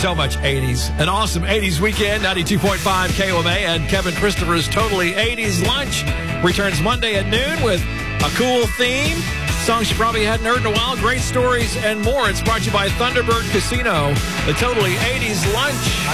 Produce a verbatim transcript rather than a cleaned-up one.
So much eighties. An awesome eighties weekend. ninety-two point five K O M A and Kevin Christopher's Totally eighties Lunch returns Monday at noon with a cool theme. Songs you probably hadn't heard in a while. Great stories and more. It's brought to you by Thunderbird Casino. The Totally eighties Lunch.